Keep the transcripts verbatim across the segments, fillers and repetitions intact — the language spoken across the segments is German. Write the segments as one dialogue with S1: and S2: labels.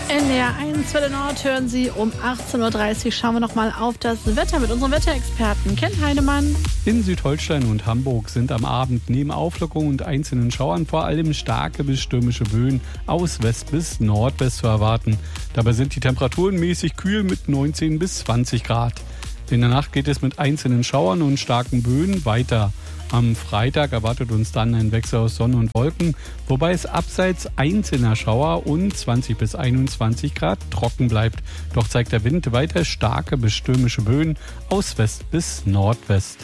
S1: N D R eins Welle Nord hören Sie um achtzehn Uhr dreißig. Schauen wir noch mal auf das Wetter mit unserem Wetterexperten Ken Heinemann.
S2: In Südholstein und Hamburg sind am Abend neben Auflockerung und einzelnen Schauern vor allem starke bis stürmische Böen aus West bis Nordwest zu erwarten. Dabei sind die Temperaturen mäßig kühl mit neunzehn bis zwanzig Grad. In der Nacht geht es mit einzelnen Schauern und starken Böen weiter. Am Freitag erwartet uns dann ein Wechsel aus Sonne und Wolken, wobei es abseits einzelner Schauer und zwanzig bis einundzwanzig Grad trocken bleibt. Doch zeigt der Wind weiter starke bis stürmische Böen aus West bis Nordwest.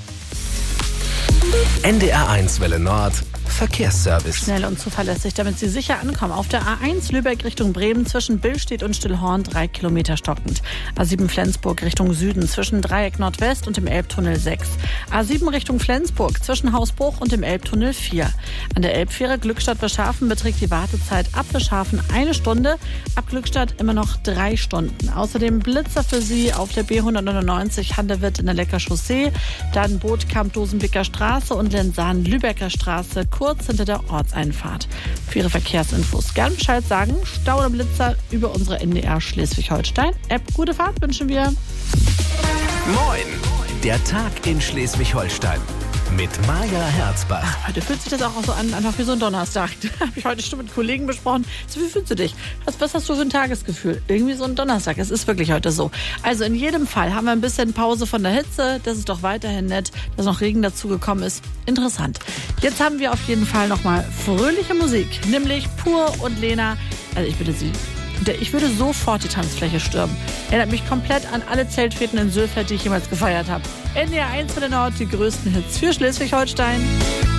S3: N D R eins Welle Nord Verkehrsservice.
S1: Schnell und zuverlässig, damit Sie sicher ankommen. Auf der A eins Lübeck Richtung Bremen zwischen Billstedt und Stillhorn drei Kilometer stockend. A sieben Flensburg Richtung Süden zwischen Dreieck Nordwest und dem Elbtunnel sechs. A sieben Richtung Flensburg zwischen Hausbruch und dem Elbtunnel vier. An der Elbfähre Glückstadt-Bescharfen beträgt die Wartezeit ab Bescharfen eine Stunde, ab Glückstadt immer noch drei Stunden. Außerdem Blitzer für Sie auf der B hundertneunundneunzig Handewitt in der Lecker Chaussee, dann Bootkamp Dosenbicker Straße und Lensahn-Lübecker Straße kurz hinter der Ortseinfahrt. Für Ihre Verkehrsinfos gern Bescheid sagen. Stau oder Blitzer über unsere N D R Schleswig-Holstein-App. Gute Fahrt wünschen wir.
S3: Moin, der Tag in Schleswig-Holstein mit Maja Herzbach.
S1: Heute fühlt sich das auch so an, einfach wie so ein Donnerstag. Da habe ich heute schon mit Kollegen besprochen. So, wie fühlst du dich? Was, was hast du für ein Tagesgefühl? Irgendwie so ein Donnerstag. Es ist wirklich heute so. Also in jedem Fall haben wir ein bisschen Pause von der Hitze. Das ist doch weiterhin nett, dass noch Regen dazugekommen ist. Interessant. Jetzt haben wir auf jeden Fall nochmal fröhliche Musik. Nämlich Pur und Lena. Also ich bitte Sie. Ich würde sofort die Tanzfläche stürmen. Erinnert mich komplett an alle Zeltfäden in Sülfeld, die ich jemals gefeiert habe. N D R eins Welle Nord, die größten Hits für Schleswig-Holstein.